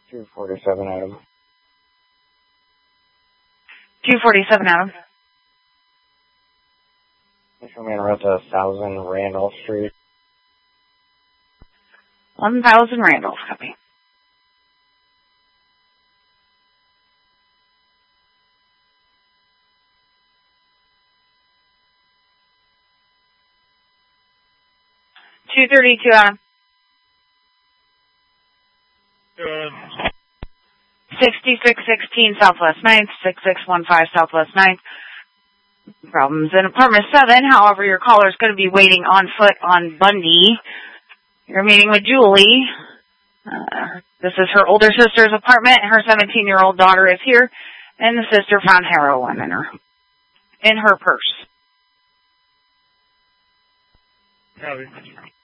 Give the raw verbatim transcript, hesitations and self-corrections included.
two forty-seven, Adam. two forty-seven, Adam. Man, we're at the one thousand Randolph Street. one thousand Randolph, copy. two thirty-two, Adam. Uh, sixty-six sixteen Southwest ninth, six six one five Southwest ninth. Problems in apartment seven. However, your caller is going to be waiting on foot on Bundy. You're meeting with Julie. Uh, this is her older sister's apartment. Her seventeen-year-old daughter is here, and the sister found heroin in her in her purse. Copy.